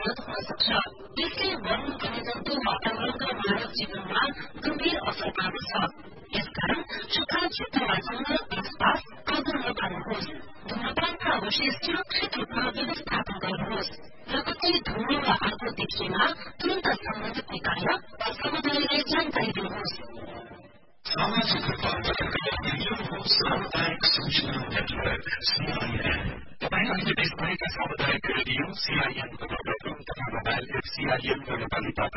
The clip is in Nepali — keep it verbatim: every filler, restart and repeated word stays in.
मद्दत हुन सक्छ। यसले वन वन्यजन्तु वातावरण र मानव जीवनमा गम्भीर असर पार्दछ। यसकारण सुक्खा क्षेत्रमा जंगल आसपास आगो नबाल्नुहोस्। धुम्रपानका अवशेष सुरक्षित रूपमा व्यवस्थापन गर्नुहोस्। र कतै धुलो वा आगो देखिएमा तुरन्त सम्बन्धित निकाय वा समुदायलाई जानकारी दिनुहोस्। सामाजिक सामुदायिक सूचना नेटवर्क सीआईएन तपाईँ अहिले देशभरिका सामुदायिक रेडियो सीआईएनको तथा मोबाइल एप सीआईएनको नेपालीबाट